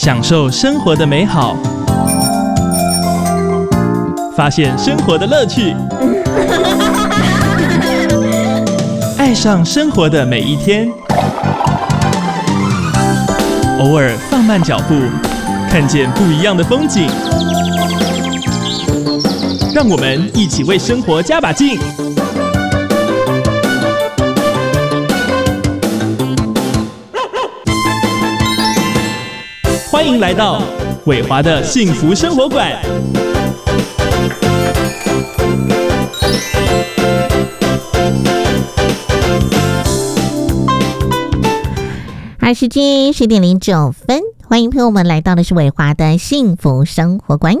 享受生活的美好，发现生活的乐趣，爱上生活的每一天。偶尔放慢脚步，看见不一样的风景。让我们一起为生活加把劲。欢迎来到伟华的幸福生活馆。 时间10:09，欢迎朋友们来到的是伟华的幸福生活馆。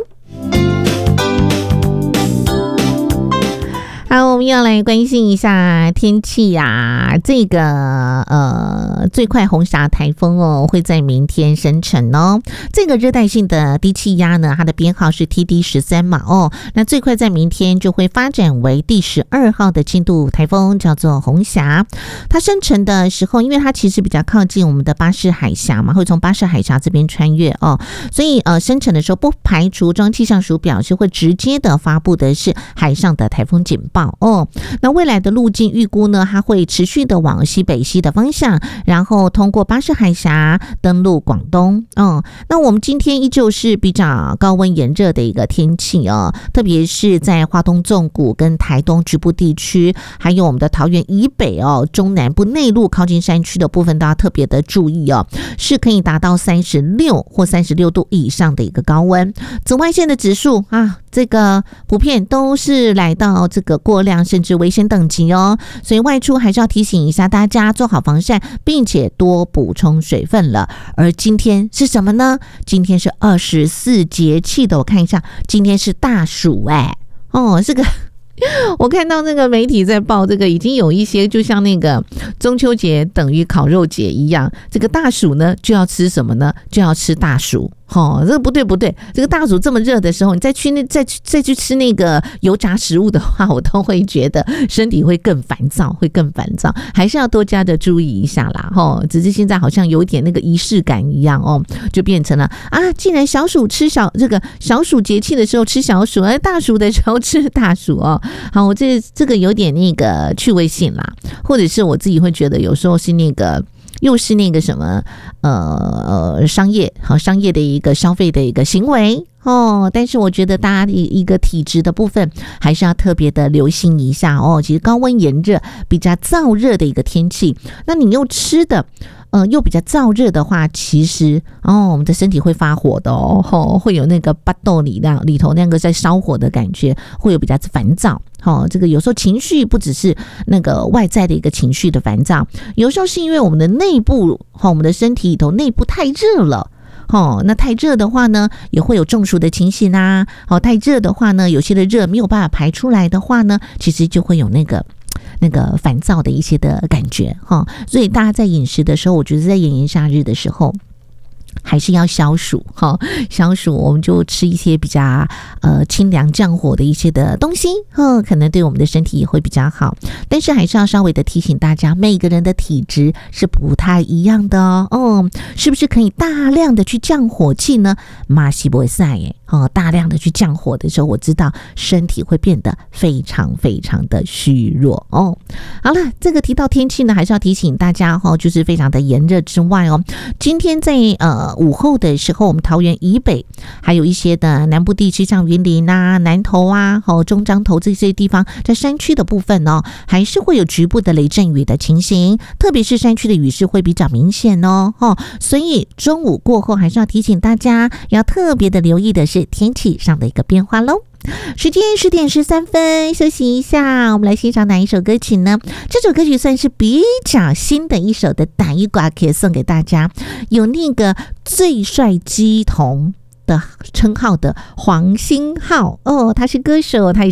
好，我们要来关心一下天气啊，这个最快红霞台风哦，会在明天生成哦。这个热带性的低气压呢，它的编号是 TD13 嘛哦，那最快在明天就会发展为第12号的轻度台风，叫做红霞。它生成的时候，因为它其实比较靠近我们的巴士海峡嘛，会从巴士海峡这边穿越哦，所以生成的时候不排除中央气象署表示会直接的发布的是海上的台风警报哦。那未来的路径预估呢，它会持续的往西北西的方向，然后通过巴士海峡登陆广东。那我们今天依旧是比较高温炎热的一个天气哦，特别是在花东纵谷跟台东局部地区，还有我们的桃园以北哦，中南部内陆靠近山区的部分都要特别的注意哦，是可以达到36或36度以上的一个高温。紫外线的指数啊，这个普遍都是来到这个过量甚至危险等级哦，所以外出还是要提醒一下大家做好防晒，并且多补充水分了。而今天是什么呢？今天是24节气的，我看一下，今天是大暑这个我看到那个媒体在报，这个已经有一些就像那个中秋节等于烤肉节一样，这个大暑呢就要吃什么呢？就要吃大薯。这个不对，这个大暑这么热的时候，你再去吃那个油炸食物的话，我都会觉得身体会更烦躁，还是要多加的注意一下啦。只是现在好像有一点那个仪式感一样哦，就变成了啊，既然小暑吃这个小暑节气的时候吃小暑，而大暑的时候吃大暑哦。好，我这个有点那个趣味性啦，或者是我自己会觉得有时候是那个。又是那个什么商业的一个消费的一个行为哦，但是我觉得大家的一个体质的部分还是要特别的留心一下哦。其实高温炎热比较燥热的一个天气，那你又吃的又比较燥热的话，其实我们的身体会发火的哦，会有那个巴豆里头那个在烧火的感觉，会有比较烦躁。这个有时候情绪不只是那个外在的一个情绪的烦躁，有时候是因为我们的内部我们的身体里头内部太热了。那太热的话呢，也会有中暑的情形啊。太热的话呢，有些的热没有办法排出来的话呢，其实就会有那个烦躁的一些的感觉所以大家在饮食的时候，我觉得在炎炎夏日的时候还是要消暑消暑我们就吃一些比较清凉降火的一些的东西可能对我们的身体也会比较好。但是还是要稍微的提醒大家，每个人的体质是不太一样的哦。是不是可以大量的去降火气呢？马西不会赛耶大量的去降火的时候，我知道身体会变得非常非常的虚弱哦。好了，这个提到天气呢，还是要提醒大家就是非常的炎热之外今天在午后的时候，我们桃园以北还有一些的南部地区，像云林啊、南投啊、中彰投这些地方，在山区的部分还是会有局部的雷阵雨的情形，特别是山区的雨势会比较明显所以中午过后还是要提醒大家要特别的留意的是天气上的一个变化咯。时间10:13，休息一下，我们来欣赏哪一首歌曲呢？这首歌曲算是比较新的一首的打一挂，可以送给大家，有那个最帅鸡童的称号的黄星浩他是歌手，他